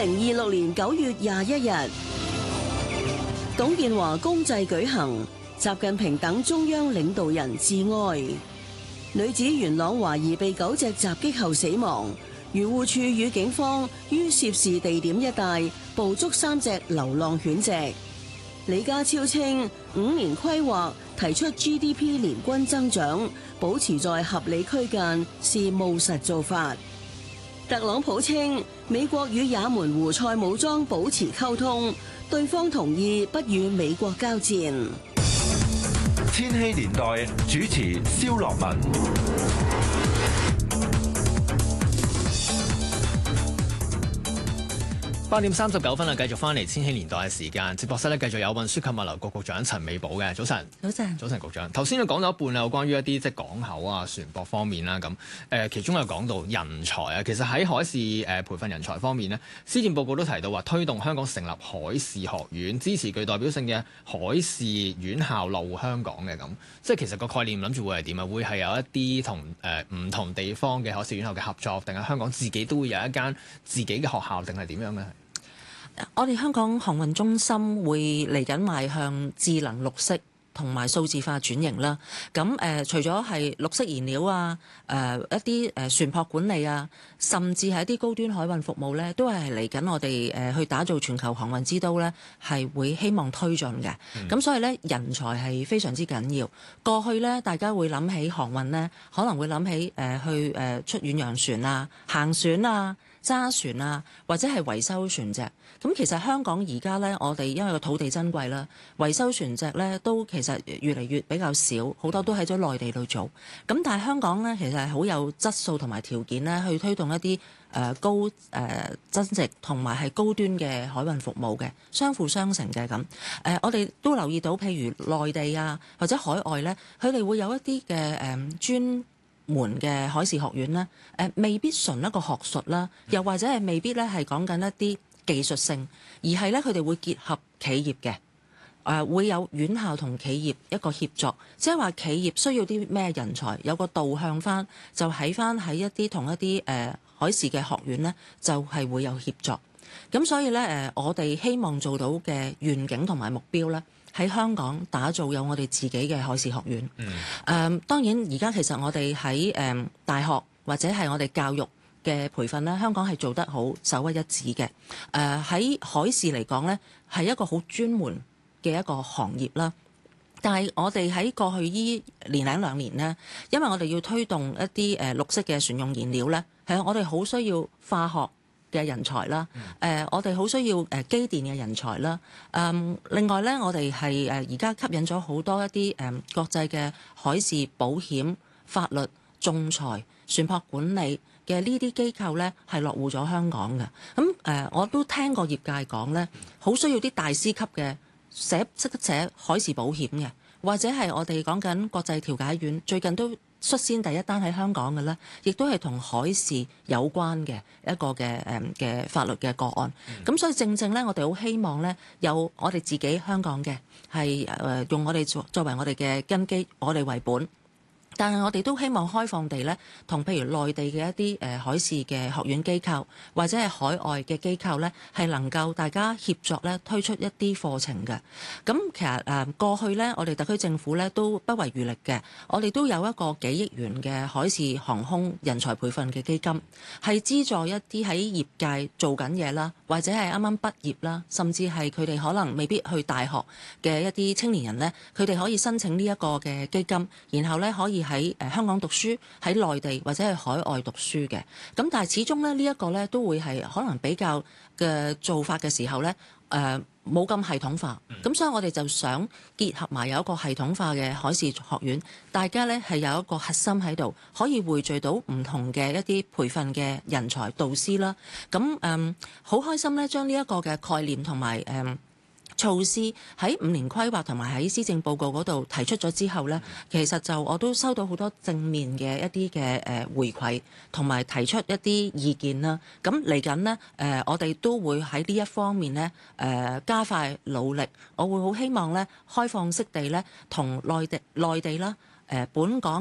2026年9月21日，董建華公祭舉行，習近平等中央領導人致哀。女子元朗懷疑被狗隻襲擊後死亡，漁護署與警方於涉事地點一帶捕捉3隻流浪犬隻。李家超稱5年規劃提出 GDP 年均增長，保持在合理區間是務實做法。特朗普稱美國與也門胡塞武裝保持溝通，對方同意不與美國交戰。 千禧年代主持蕭樂文。 8點39分啦，繼續翻嚟千禧年代嘅時間，直播室咧繼續有運輸及物流局局長陳美寶嘅。早晨， 早晨， 早晨，局長。頭先都講咗一半啦，有關於一啲即係港口啊、船舶方面啦，咁其中有講到人才啊。其實喺海事培訓人才方面呢，施政報告都提到話推動香港成立海事學院，支持具代表性嘅海事院校落戶香港嘅咁。即係其實個概念諗住會係點啊？會係有一啲同唔同地方嘅海事院校嘅合作，定係香港自己都會有一間自己嘅學校，定係點樣呢？ 我哋香港航運中心會嚟緊邁向智能綠色同埋數字化轉型啦。咁除咗係綠色燃料啊，一啲船舶管理啊，甚至係一啲高端海運服務咧，都係嚟緊我哋去打造全球航運之都咧，係會希望推進嘅。咁所以咧，人才係非常之緊要。過去咧，大家會諗起航運咧，可能會諗起去出遠洋船啊、行船啊、揸船啊，或者係維修船隻。咁其實香港而家咧，我哋因為個土地珍貴啦，維修船隻咧都其實越嚟越比較少，好多都喺咗內地度做。咁但係香港咧，其實係好有質素同埋條件咧，去推動一啲高增值同埋係高端嘅海運服務嘅，相輔相成嘅咁。我哋都留意到，譬如內地啊或者海外咧，佢哋會有一啲嘅專門嘅海事學院咧，未必純一個學術啦，又或者係未必咧係講緊一啲技術性，而係咧佢哋會結合企業嘅，會有院校同企業一個協作，即係話企業需要啲咩人才，有個導向翻，就喺一啲同一啲海事嘅學院咧，就係會有協作。咁所以咧我哋希望做到嘅願景同埋目標咧，喺香港打造有我哋自己嘅海事學院。當然而家其實我哋喺大學或者係我哋教育嘅培訓咧，香港係做得好首屈一指嘅。喺海事嚟講咧，係一個好專門嘅一個行業啦。但係我哋喺過去呢年零兩年呢，因為我哋要推動一啲綠色嘅船用燃料咧，係我哋好需要化學嘅人才啦。我哋好需要機電嘅人才啦。另外咧，我哋係而家吸引咗好多一啲國際嘅海事保險、法律、仲裁、船舶管理嘅呢啲機構咧，係落戶咗香港嘅。咁我都聽過業界講咧，好需要啲大師級嘅識得寫海事保險嘅，或者係我哋講緊國際調解院最近都率先第一單喺香港嘅咧，亦都係同海事有關嘅一個嘅法律嘅個案。咁所以正正咧，我哋好希望咧，有我哋自己香港嘅係用我哋作為我哋嘅根基，我哋為本。但係我哋都希望開放地咧，同譬如內地嘅一啲海事嘅學院機構，或者係海外嘅機構咧，係能夠大家協作咧，推出一啲課程嘅。咁其實過去咧，我哋特區政府咧都不遺餘力嘅，我哋都有一個幾億元嘅海事航空人才培訓嘅基金，係資助一啲喺業界做緊嘢啦，或者係啱啱畢業啦，甚至係佢哋可能未必去大學嘅一啲青年人咧，佢哋可以申請呢一個嘅基金，然後咧可以喺香港讀書，喺內地或者係海外讀書嘅。咁但係始終咧呢一個咧都會係可能比較嘅做法嘅時候咧，冇咁系統化。咁所以我哋就想結合埋有一個系統化嘅海事學院，大家咧係有一個核心喺度，可以匯聚到唔同嘅一啲培訓嘅人才導師啦。咁好開心咧，將呢一個嘅概念同埋措施喺5年規劃同埋喺施政報告嗰度提出咗之後呢，其實就我都收到好多正面嘅一啲嘅回饋，同埋提出一啲意見啦。咁嚟緊呢，我哋都會喺呢一方面呢加快努力。我會好希望呢開放式地呢同內地啦，本港